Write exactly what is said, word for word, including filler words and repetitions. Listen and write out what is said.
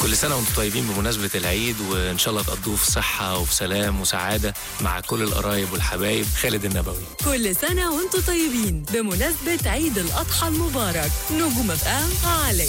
كل سنة وانتم طيبين بمناسبة العيد، وإن شاء الله تقضوه في صحة وفي سلام وسعادة مع كل القرايب والحبايب. خالد النبوي. كل سنة وانتم طيبين بمناسبة عيد الأضحى المبارك. نجوم اف ام على